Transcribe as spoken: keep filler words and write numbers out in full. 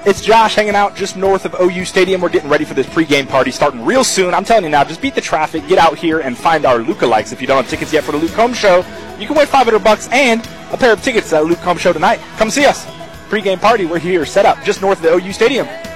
It's Josh hanging out just north of O U Stadium. We're getting ready for this pregame party starting real soon. I'm telling you now, just beat the traffic, get out here, and find our Luke-alikes. If you don't have tickets yet for the Luke Combs Show, you can win five hundred bucks and a pair of tickets to the Luke Combs Show tonight. Come see us. Pregame party, we're here, set up just north of the O U Stadium.